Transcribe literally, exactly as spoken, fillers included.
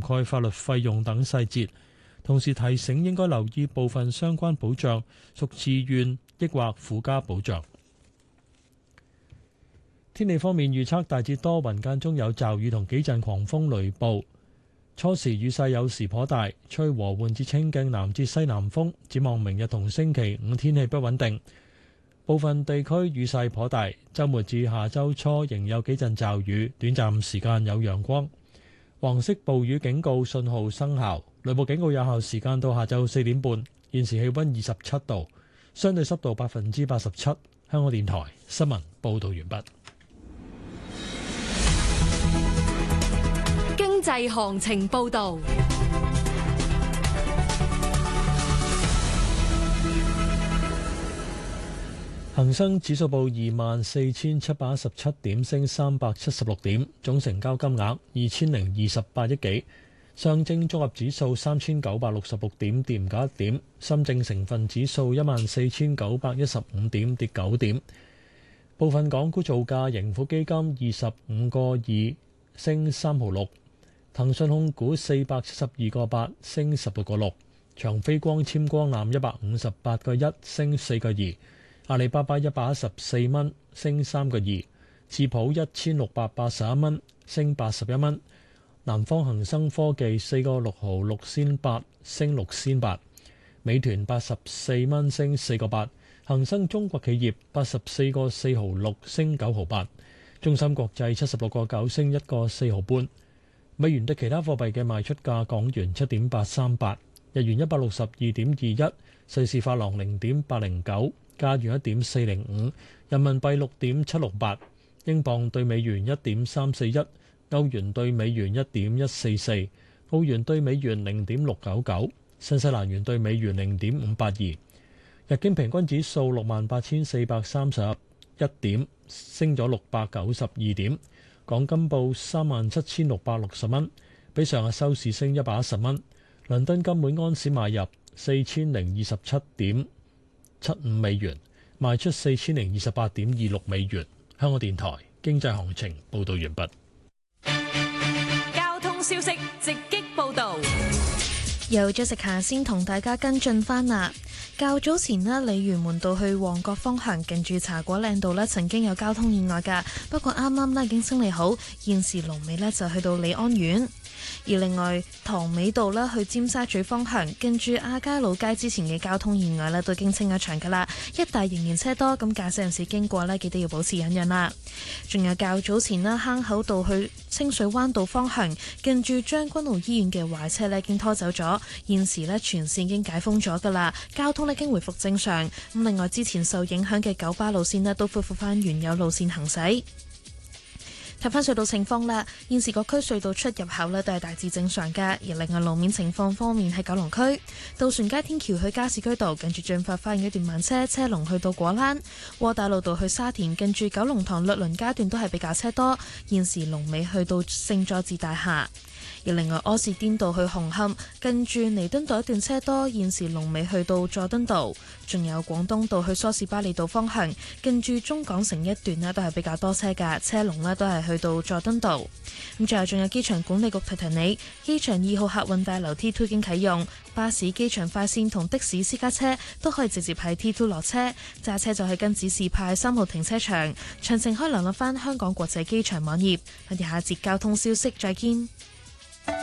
蓋法律費用等細節，同時提醒應該留意部分相關保障屬自願抑或附加保障。天氣方面預測大致多雲，間中有驟雨同幾陣狂風雷暴，初時雨勢有時頗大，吹和緩至清勁南至西南風。展望明日同星期五天氣不穩定，部分地區雨勢頗大，週末至下週初仍有幾陣驟雨，短暫時間有陽光。黃色暴雨警告信號生效，雷暴警告有效時間到下晝四點半。現時氣溫二十七度，相對濕度百分之八十七。香港電台新聞報道完畢。 經濟行情報道。 恒生指數報二萬四千七百一十七點，升三百七十六點，總成交金額二千零二十八億幾。上證綜合指數三千九百六十六點，跌唔夠一點。深證成分指數一萬四千九百一十五點，跌九點。部分港股造價，盈富基金二十五個二，升三毫六。騰訊控股四百七十二個八，升十六個六。長飛光纖光纜一百五十八個一，升四個二。阿里巴巴一百一十四蚊，升三個二。智普一千六百八十一蚊，升八十一蚊。南方恒生科技四個六毫六仙八，升六仙八。美團八十四蚊，升四個八。恒生中國企業八十四個四毫六，升九毫八。中芯國際七十六個九，升一個四毫半。美元對其他貨幣嘅賣出價：港元七點八三八，日元一百六十二點二一，瑞士法郎零點八零九，加元一點四零五，人民幣六點七六八，英鎊對美元一點三四一，歐元對美元一點一四四，澳元對美元零點六九九，新西蘭元對美元零點五八二。日經平均指數六萬八千四百三十一點，升咗六百九十二點。港金報三萬七千六百六十蚊，比上日收市升一百一十蚊。倫敦金每安士買入四千零二十七點七五美元，賣出四千零二十八點二六美元。香港電台經濟行情報道完畢。 交通消息直擊報道。 由 Jessica 先同大家跟進返啦。較早前呢，鯉魚門道去旺角方向近住茶果嶺道呢曾經有交通意外㗎，不過啱啱呢已經清理好，現時龍尾呢就去到利安苑。而另外塘尾道呢去尖沙咀方向近住亞皆老街之前嘅交通意外呢都已經清咗場㗎啦，一帶仍然車多，咁駕駛人士經過呢記得要保持忍讓啦。仲有較早前呢，坑口道去清水灣道方向近住將軍澳醫院嘅壞車呢已經拖走咗，現時呢全線已經解封咗㗎啦，交通呢已經回復正常。咁另外之前受影響嘅九巴路線呢都恢復返原有路線行駛。睇翻隧道情況啦，現時各區隧道出入口呢都係大致正常嘅。而另外路面情況方面，喺九龍區渡船街天橋去加士居道近住進發花園一段慢車，車龍去到果欄；窩打老道去沙田近住九龍塘律倫街段都係比較車多，現時龍尾去到聖佐治大廈。而另外柯士甸道去紅磡近住彌敦道一段車多，現時龍尾去到佐敦道。仲有廣東道去梳士巴利道方向近住中港城一段呢都係比較多車㗎，車龍呢都係去到佐敦道。咁最後仲有機場管理局提提你，機場二號客運大樓 T 二 已經啟用，巴士、機場快線同的士私家車都可以直接喺 T 二落車，揸車就係跟指示派三號停車場。詳情可以瀏覽返香港國際機場網頁。我哋下一節交通消息再見。